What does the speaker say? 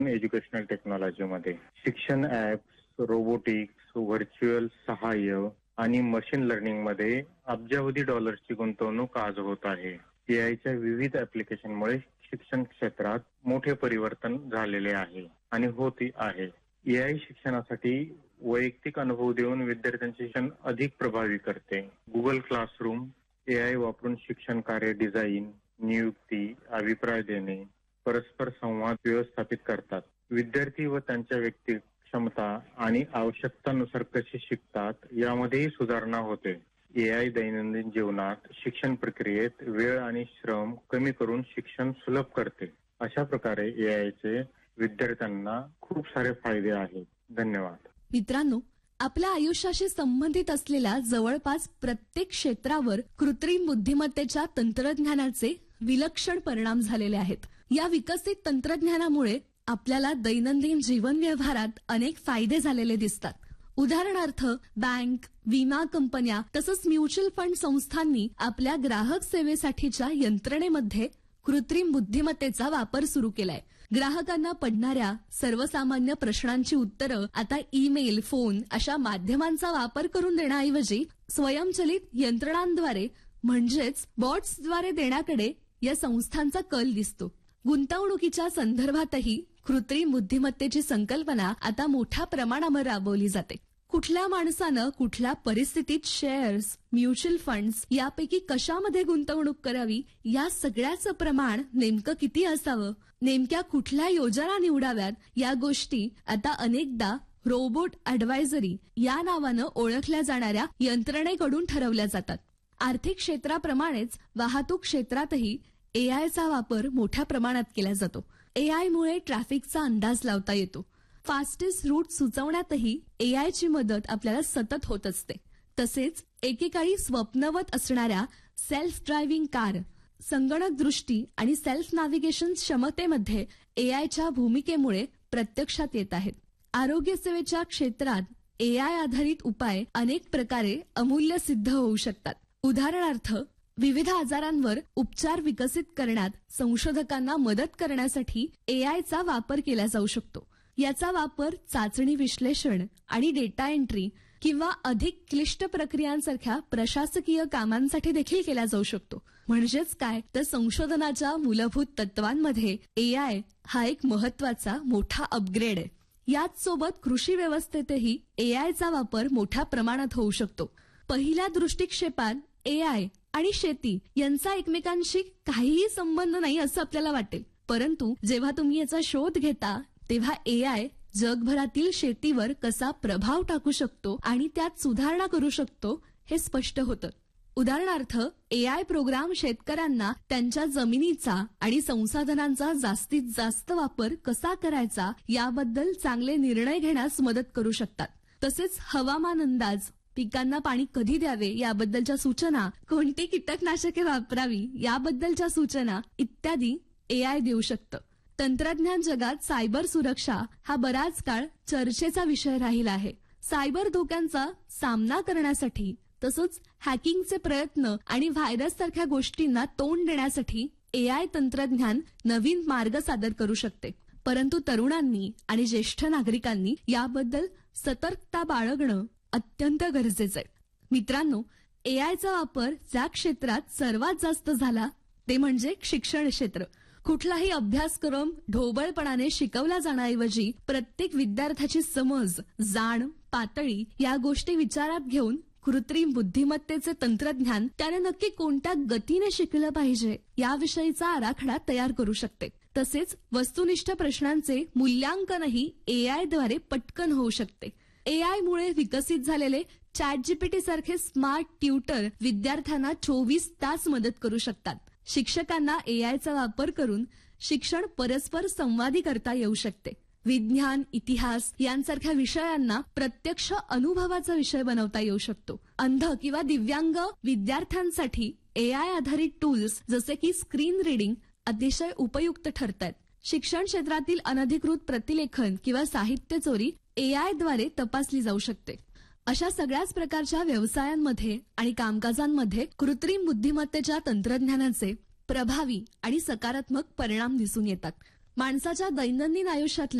Educational टेक्नॉलॉजीमध्ये शिक्षण apps, robotics, virtual सहाय्य आणि मशीन लर्निंगमध्ये अब्जावधी डॉलर्सची गुंतवणूक आज होत आहे. एआयच्या विविध ऍप्लिकेशनमुळे शिक्षण क्षेत्रात मोठे परिवर्तन झालेले आहे आणि होत आहे. एआय शिक्षणासाठी वैयक्तिक अनुभव देऊन विद्यार्थ्यांचे शिक्षण अधिक प्रभावी करते. गुगल क्लासरूम एआय वापरून शिक्षण कार्य डिझाईन, नियुक्ती, अभिप्राय देणे, परस्पर संवाद व्यवस्थापित करतात. विद्यार्थी व त्यांच्या व्यक्ती क्षमता आणि आवश्यकतानुसार कसे शिकतात यामध्येही सुधारणा होते. एआय दैनंदिन जीवनात शिक्षण प्रक्रियेत वेळ आणि श्रम कमी करून शिक्षण सुलभ करते. अशा प्रकारे एआयचे विद्यार्थ्यांना खूप सारे फायदे आहेत. धन्यवाद. मित्रांनो, आपल्या आयुष्याशी संबंधित असलेल्या जवळपास प्रत्येक क्षेत्रावर कृत्रिम बुद्धिमत्तेच्या तंत्रज्ञानाचे विलक्षण परिणाम झालेले आहेत. या विकसित तंत्रज्ञानामुळे आपल्याला दैनंदिन जीवन व्यवहारात अनेक फायदे झालेले दिसतात. उदाहरणार्थ, बँक, विमा कंपन्या तसंच म्युच्युअल फंड संस्थांनी आपल्या ग्राहक सेवेसाठीच्या यंत्रणेमध्ये कृत्रिम बुद्धिमत्तेचा वापर सुरू केलाय. ग्राहकांना पडणाऱ्या सर्वसामान्य प्रश्नांची उत्तरं आता ईमेल, फोन अशा माध्यमांचा वापर करून देण्याऐवजी स्वयंचलित यंत्रणांद्वारे म्हणजेच बॉट्सद्वारे देण्याकडे या संस्थांचा कल दिसतो. गुंतवणुकीच्या संदर्भातही कृत्रिम बुद्धिमत्तेची संकल्पना आता मोठ्या प्रमाणावर राबवली जाते. कुठल्या माणसानं कुठल्या परिस्थितीत शेअर्स, म्युच्युअल फंड्स यापैकी कशामध्ये गुंतवणूक करावी, या सगळ्याचं प्रमाण नेमकं किती असावं, नेमक्या कुठल्या योजना निवडाव्यात, या गोष्टी आता अनेकदा रोबोट ॲडवायझरी या नावानं ओळखल्या जाणाऱ्या यंत्रणेकडून ठरवल्या जातात. आर्थिक क्षेत्राप्रमाणेच वाहतूक क्षेत्रातही एआयचा वापर मोठ्या प्रमाणात केला जातो. एआयमुळे ट्रॅफिकचा अंदाज लावता येतो. फास्टेस्ट रूट सुचवण्यातही एआयची मदत आपल्याला सतत होत असते. तसेच एकेकाळी स्वप्नवत असणाऱ्या सेल्फ ड्रायव्हिंग कार, संगणक दृष्टी आणि सेल्फ नॅव्हिगेशन क्षमतेमध्ये एआयच्या भूमिकेमुळे प्रत्यक्षात येत आहेत. आरोग्य सेवेच्या क्षेत्रात एआय आधारित उपाय अनेक प्रकारे अमूल्य सिद्ध होऊ शकतात. उदाहरणार्थ, विविध आजारांवर उपचार विकसित करण्यात संशोधकांना मदत करण्यासाठी एआयचा वापर केला जाऊ शकतो. याचा वापर चाचणी विश्लेषण आणि डेटा एंट्री किंवा अधिक क्लिष्ट प्रक्रियांसारख्या प्रशासकीय कामांसाठी देखील केला जाऊ शकतो. म्हणजेच काय तर संशोधनाच्या मूलभूत तत्वांमध्ये एआय हा एक महत्वाचा मोठा अपग्रेड आहे. याच सोबत कृषी व्यवस्थेतही एआयचा वापर मोठ्या प्रमाणात होऊ शकतो. पहिल्या दृष्टिक्षेपात एआय आणि शेती यांचा एकमेकांशी काहीही संबंध नाही असं आपल्याला वाटेल, परंतु जेव्हा तुम्ही याचा शोध घेता तेव्हा एआय जगभरातील शेतीवर कसा प्रभाव टाकू शकतो आणि त्यात सुधारणा करू शकतो हे स्पष्ट होतं. उदाहरणार्थ, एआय प्रोग्राम शेतकऱ्यांना त्यांच्या जमिनीचा आणि संसाधनांचा जास्तीत जास्त वापर कसा करायचा याबद्दल चांगले निर्णय घेण्यास मदत करू शकतात. तसेच हवामान अंदाज, पिकांना पाणी कधी द्यावे याबद्दलच्या सूचना, कोणती कीटकनाशके वापरावी याबद्दलच्या सूचना इत्यादी एआय देऊ शकतं. तंत्रज्ञान जगात सायबर सुरक्षा हा बराच काळ चर्चेचा विषय राहिला आहे. सायबर धोक्यांचा सामना करण्यासाठी तसंच हॅकिंगचे प्रयत्न आणि व्हायरस सारख्या गोष्टींना तोंड देण्यासाठी एआय तंत्रज्ञान नवीन मार्ग सादर करू शकते. परंतु तरुणांनी आणि ज्येष्ठ नागरिकांनी याबद्दल सतर्कता बाळगणं अत्यंत गरजेचं आहे. मित्रांनो, एआयचा वापर ज्या क्षेत्रात सर्वात जास्त झाला ते म्हणजे शिक्षण क्षेत्र. कुठलाही अभ्यासक्रम ढोबळपणाने शिकवला जाण्याऐवजी प्रत्येक विद्यार्थ्याची समज, जाण, पातळी या गोष्टी विचारात घेऊन कृत्रिम बुद्धिमत्तेचे तंत्रज्ञान त्याने नक्की कोणत्या गतीने शिकलं पाहिजे याविषयीचा आराखडा तयार करू शकते. तसेच वस्तुनिष्ठ प्रश्नांचे मूल्यांकनही एआयद्वारे पटकन होऊ शकते. एआयमुळे विकसित झालेले चॅटजीपीटी सारखे स्मार्ट ट्युटर विद्यार्थ्यांना 24 तास मदत करू शकतात. शिक्षकांना एआयचा वापर करून शिक्षण परस्पर संवादी करता येऊ शकते. विज्ञान, इतिहास यांसारख्या विषयांना प्रत्यक्ष अनुभवाचा विषय बनवता येऊ शकतो. अंध किंवा दिव्यांग विद्यार्थ्यांसाठी एआय आधारित टूल्स जसे की स्क्रीन रीडिंग अतिशय उपयुक्त ठरतात. शिक्षण क्षेत्रातील अनधिकृत प्रतिलेखन किंवा साहित्य चोरी एआयद्वारे तपासली जाऊ शकते. अशा सगळ्याच प्रकारच्या व्यवसायांमध्ये आणि कामकाजांमध्ये कृत्रिम बुद्धिमत्तेच्या तंत्रज्ञानाचे प्रभावी आणि सकारात्मक परिणाम दिसून येतात. माणसाच्या दैनंदिन आयुष्यातल्या